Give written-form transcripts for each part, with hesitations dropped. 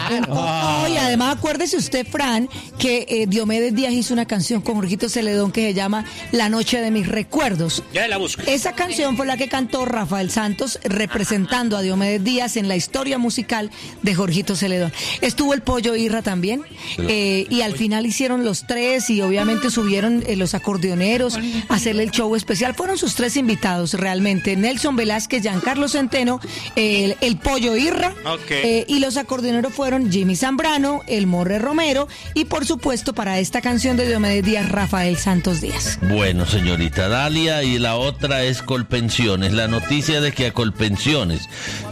No, y además acuérdese usted, Fran, que Diomedes Díaz hizo una canción con Jorgito Celedón que se llama La Noche de Mis Recuerdos. Ya la busco. Esa canción fue la que cantó Rafael Santos representando a Diomedes Díaz en la historia musical de Jorgito Celedón. Estuvo el Pollo Irra también, y al final hicieron los tres y obviamente subieron los acordeoneros a hacerle el show especial. Fueron sus tres invitados realmente: Nelson Velázquez, Giancarlo Centeno, el Pollo Irra, y los acordeoneros fueron Jimmy Zambrano, el Morre Romero y por supuesto para esta canción de Diomedes Díaz, Rafael Santos Díaz. Bueno, señorita Dalia, y la otra es Colpensiones. La noticia de que a Colpensiones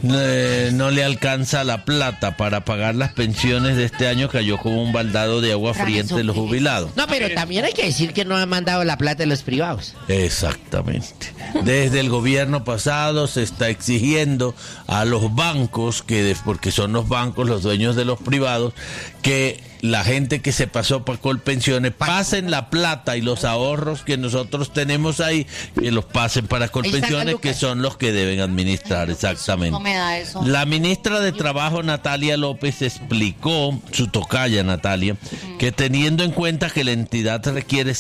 no le alcanza la plata para pagar las pensiones de este año cayó como un baldado de agua fría entre los jubilados. No, pero también hay que decir que no han mandado la plata de los privados. Exactamente. Desde el gobierno pasado se está exigiendo a los bancos, porque son los bancos los dueños de los privados, que la gente que se pasó para Colpensiones pasen la plata y los ahorros que nosotros tenemos ahí, que los pasen para Colpensiones, que son los que deben administrar. Exactamente. No me da eso. La ministra de Trabajo, Natalia López, explicó, su tocaya Natalia, que teniendo en cuenta que la entidad requiere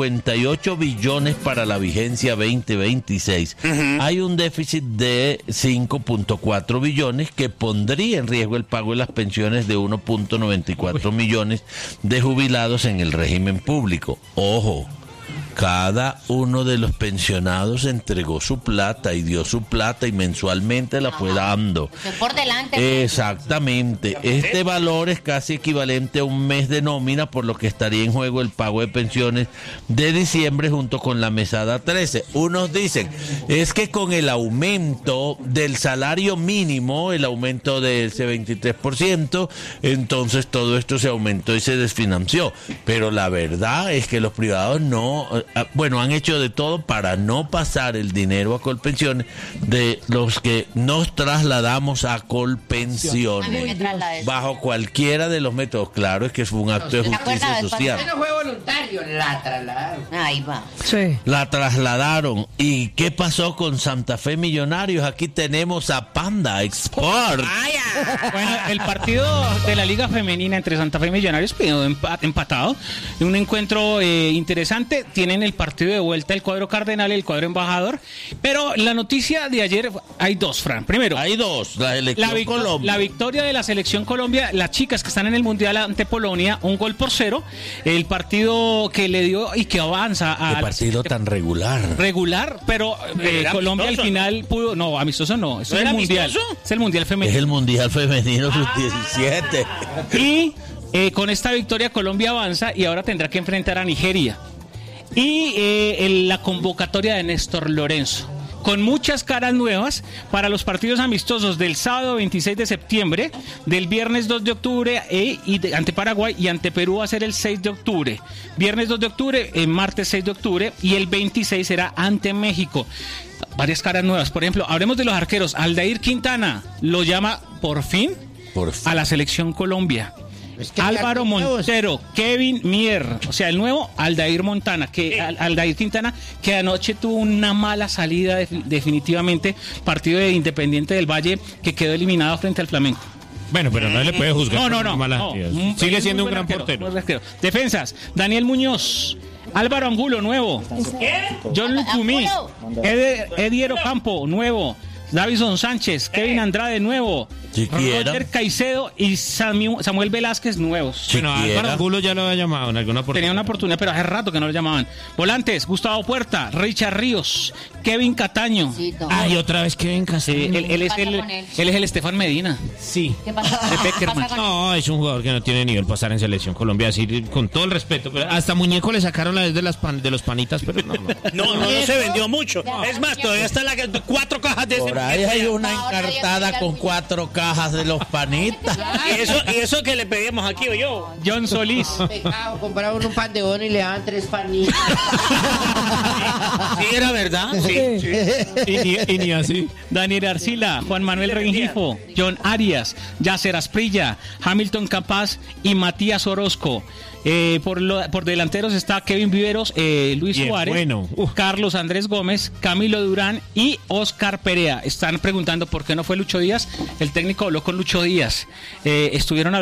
58 billones para la vigencia 2026, hay un déficit de 5.4 billones que pondría en riesgo el pago de las pensiones de 1.94 millones de jubilados en el régimen público. Ojo, cada uno de los pensionados entregó su plata y dio su plata y mensualmente la fue dando. Por delante. Exactamente. Este valor es casi equivalente a un mes de nómina, por lo que estaría en juego el pago de pensiones de diciembre junto con la mesada 13. Unos dicen, es que con el aumento del salario mínimo, el aumento de ese 23%, entonces todo esto se aumentó y se desfinanció. Pero la verdad es que los privados han hecho de todo para no pasar el dinero a Colpensiones de los que nos trasladamos a Colpensiones bajo cualquiera de los métodos. Claro, es que fue un acto de justicia social. No fue voluntario, la trasladaron. Ahí va. Sí. La trasladaron. ¿Y qué pasó con Santa Fe Millonarios? Aquí tenemos a Panda Export. Bueno, el partido de la Liga Femenina entre Santa Fe y Millonarios quedó empatado. Un encuentro interesante. Tienen el partido de vuelta el cuadro Cardenal y el cuadro Embajador. Pero la noticia de ayer, hay dos, Fran. Primero, hay dos. La victoria de la selección Colombia, las chicas que están en el Mundial ante Polonia, 1-0. El partido que le dio y que avanza. Qué partido tan regular. Regular, pero Colombia al final pudo. No, amistoso no. Eso es el Mundial. Es el Mundial Femenino. Es el Mundial Femenino Sub-17. Y con esta victoria Colombia avanza y ahora tendrá que enfrentar a Nigeria. Y la convocatoria de Néstor Lorenzo, con muchas caras nuevas para los partidos amistosos del sábado 26 de septiembre, del viernes 2 de octubre ante Paraguay, y ante Perú va a ser el 6 de octubre. Viernes 2 de octubre, martes 6 de octubre, y el 26 será ante México. Varias caras nuevas. Por ejemplo, hablemos de los arqueros. Aldair Quintana lo llama por fin a la selección Colombia. Es que Álvaro Montero, Kevin Mier, o sea, el nuevo Aldair Aldair Quintana, que anoche tuvo una mala salida definitivamente, partido de Independiente del Valle que quedó eliminado frente al Flamengo. Bueno, pero no le puede juzgar. No. Sigue siendo un gran portero. Defensas, Daniel Muñoz, Álvaro Angulo, nuevo. John Lucumí, Ediero Campo, nuevo. Davison Sánchez, Kevin Andrade, nuevo. Roger Caicedo y Samuel Velázquez, nuevos. Bueno, Álvaro Angulo ya lo había llamado en alguna oportunidad. Tenía una oportunidad, pero hace rato que no lo llamaban. Volantes, Puerta, Richard Ríos, Kevin Cataño. Sí, y otra vez Kevin Cataño. Sí, él es el Estefan Medina. Sí. ¿Qué pasa? De Peckerman. No, es un jugador que no tiene nivel pasar en selección Colombia, así con todo el respeto. Pero hasta muñeco le sacaron la vez de los panitas, pero no se vendió mucho. Es más, todavía está 4 cajas de ese. Por ahí hay una encartada con 4 cajas de los panitas. Y eso que le pedimos aquí, o yo. John Solís. Pecado, compraban un pan de bono y le daban 3 panitas. Sí, era verdad. Sí. Y ni así. Daniel Arcila, Juan Manuel Rengifo, John Arias, Yacer Asprilla, Hamilton Capaz y Matías Orozco. Por delanteros está Kevin Viveros, Luis Suárez, Carlos Andrés Gómez, Camilo Durán y Oscar Perea. Están preguntando por qué no fue Lucho Díaz. El técnico habló con Lucho Díaz. Estuvieron